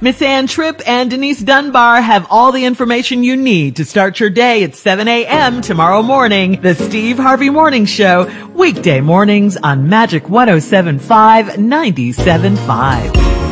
Miss Ann Tripp and Denise Dunbar have all the information you need to start your day at 7 a.m. tomorrow morning. The Steve Harvey Morning Show, weekday mornings on Magic 107.5, 97.5.